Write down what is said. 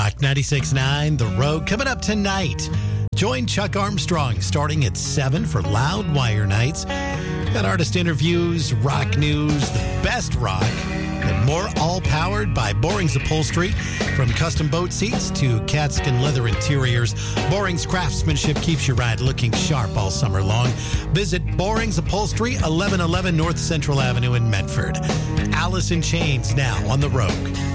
Rock 96.9, The Road. Coming up tonight, join Chuck Armstrong starting at 7 for Loud Wire Nights. Got artist interviews, rock news, the best rock, and more, all powered by Boring's Upholstery. From custom boat seats to catskin leather interiors, Boring's craftsmanship keeps your ride looking sharp all summer long. Visit Boring's Upholstery, 1111 North Central Avenue in Medford. Alice in Chains now on The Rogue.